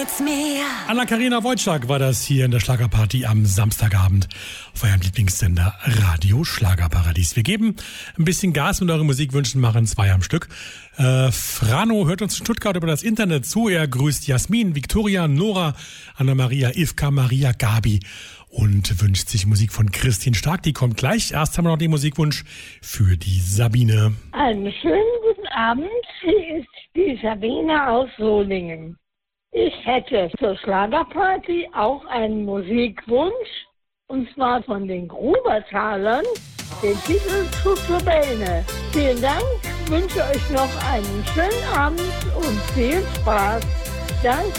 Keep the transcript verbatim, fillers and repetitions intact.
gibt's mehr. Anna-Karina Wojcik war das hier in der Schlagerparty am Samstagabend auf eurem Lieblingssender Radio Schlagerparadies. Wir geben ein bisschen Gas mit euren Musikwünschen, machen zwei am Stück. Äh, Frano hört uns in Stuttgart über das Internet zu. Er grüßt Jasmin, Viktoria, Nora, Anna-Maria, Ivka, Maria, Gabi und wünscht sich Musik von Christine Stark. Die kommt gleich. Erst haben wir noch den Musikwunsch für die Sabine. Einen schönen guten Abend. Hier ist die Sabine aus Solingen. Ich hätte zur Schlagerparty auch einen Musikwunsch, und zwar von den Grubertalern, den Titel Tutto Bene. Vielen Dank, wünsche euch noch einen schönen Abend und viel Spaß. Danke.